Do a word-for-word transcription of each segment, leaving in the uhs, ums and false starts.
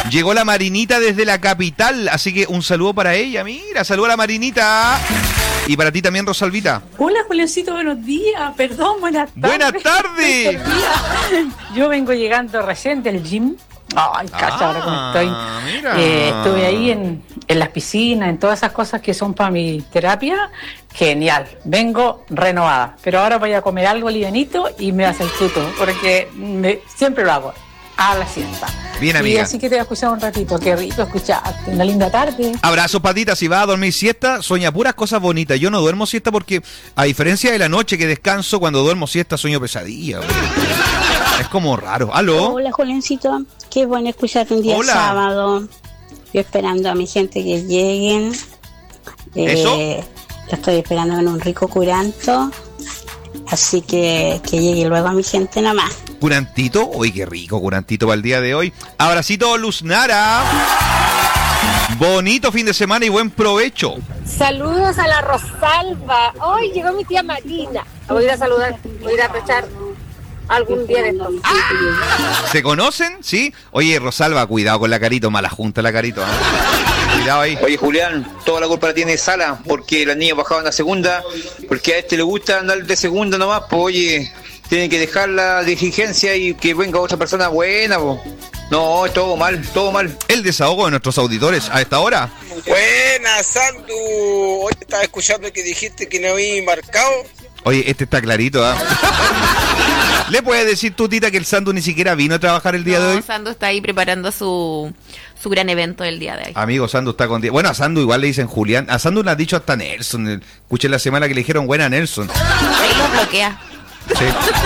Llegó la Marinita desde la capital, así que un saludo para ella. Mira, saludo a la Marinita. Y para ti también, Rosalvita. Hola, Julioncito, buenos días. Perdón, buenas tardes. Buenas tardes. Yo vengo llegando recién del gym. Ay, cacha, ah, ahora cómo estoy. Mira. Eh, estuve ahí en, en las piscinas, en todas esas cosas que son para mi terapia. Genial, vengo renovada. Pero ahora voy a comer algo livianito y me hace el tuto, porque me, siempre lo hago a la siesta. Bien, amiga. Y así que te voy a escuchar un ratito. Qué rico escucharte. Una linda tarde. Abrazo, Patita. Si vas a dormir siesta, sueña puras cosas bonitas. Yo no duermo siesta porque, a diferencia de la noche que descanso, cuando duermo siesta sueño pesadilla. Güey. Es como raro. ¿Aló? Hola, Juliencito. Qué bueno escucharte un día Hola. sábado. Yo esperando a mi gente que lleguen. Eh, ¿Eso? Lo estoy esperando con un rico curanto. Así que que llegue luego a mi gente nomás. ¿Curantito? Uy, qué rico, curantito para el día de hoy. Abracito, Luznara. Bonito fin de semana y buen provecho. Saludos a la Rosalba. Hoy llegó mi tía Marina. La voy a ir a saludar, voy a ir a aprovechar algún día de esto. ¿Se conocen? ¿Sí? Oye, Rosalba, cuidado con la Carito, mala junta la Carito. ¿eh? Cuidado ahí. Oye, Julián, toda la culpa la tiene Sala, porque las niñas bajaban a segunda, porque a este le gusta andar de segunda nomás, pues oye, tienen que dejar la diligencia y que venga otra persona buena, pues. No, es todo mal, todo mal. El desahogo de nuestros auditores a esta hora. Buenas, Sandu. Hoy estaba escuchando que dijiste que no había marcado. Oye, este está clarito, ¿ah? ¿eh? ¿Le puedes decir tú, Tita, que el Sandu ni siquiera vino a trabajar el día no, de hoy? Sandu está ahí preparando su, su gran evento del día de hoy. Amigo, Sandu está con... Bueno, a Sandu igual le dicen Julián. A Sandu le han dicho hasta Nelson. Escuché la semana que le dijeron buena Nelson. Ahí lo bloquea. Sí.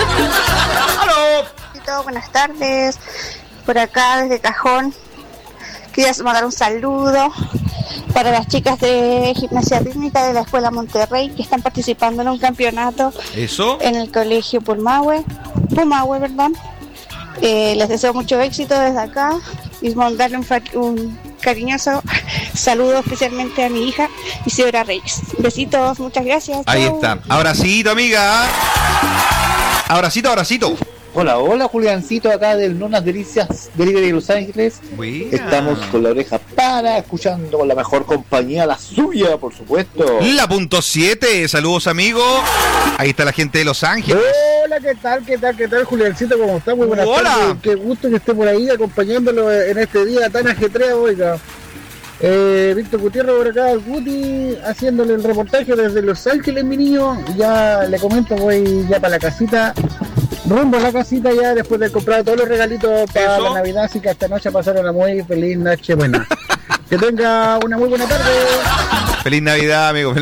¡Aló! Buenas tardes. Por acá, desde Cajón. Quería mandar un saludo para las chicas de gimnasia rítmica de la Escuela Monterrey que están participando en un campeonato. ¿Eso? En el colegio Pumahue, Pumahue, ¿verdad? Eh, les deseo mucho éxito desde acá y mandarle un, un cariñoso saludo especialmente a mi hija Isidora Reyes. Besitos, muchas gracias. Ahí Chau. está. Abracito, amiga. Abracito, abracito. Hola, hola Juliancito, acá del Nonas Delicias Delivery de Los Ángeles. Buena. Estamos con la oreja para, escuchando con la mejor compañía, la suya, por supuesto. La punto siete, saludos amigo. Ahí está la gente de Los Ángeles. Hola, ¿qué tal? ¿Qué tal? ¿Qué tal, Juliancito? ¿Cómo está? Muy buenas Hola. tardes. Qué gusto que esté por ahí acompañándolo en este día tan ajetreado, oiga. Eh, Víctor Gutiérrez por acá, Guti, haciéndole el reportaje desde Los Ángeles, mi niño. Ya le comento, voy ya para la casita. Rumbo a la casita ya después de comprar todos los regalitos para ¿Eso? la Navidad, así que esta noche pasaron una muy feliz noche buena. Que tenga una muy buena tarde. Feliz Navidad, amigo.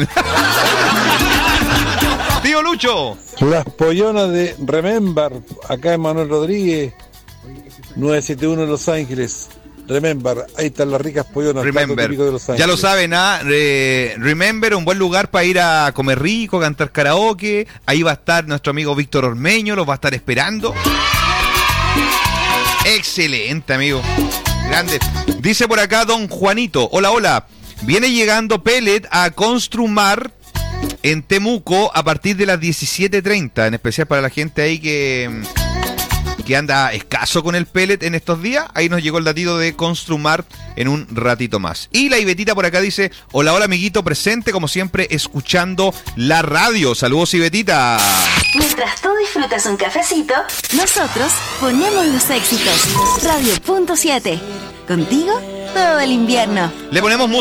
Tío Lucho. Las pollonas de Remember, acá en Manuel Rodríguez, nueve siete uno Los Ángeles. Remember, ahí están las ricas pollonas. Remember, de Los Ángeles. ya lo saben, ¿ah? ¿eh? Remember, un buen lugar para ir a comer rico, cantar karaoke. Ahí va a estar nuestro amigo Víctor Ormeño, los va a estar esperando. Excelente, amigo. Grande. Dice por acá don Juanito, hola, hola. Viene llegando pellet a Construmar en Temuco a partir de las diecisiete treinta, en especial para la gente ahí que... que anda escaso con el pellet en estos días. Ahí nos llegó el datito de Construmar en un ratito más. Y la Ibetita por acá dice, hola, hola amiguito, presente como siempre escuchando la radio. Saludos, Ibetita. Mientras tú disfrutas un cafecito, nosotros ponemos los éxitos. Radio punto siete. Contigo todo el invierno. Le ponemos música.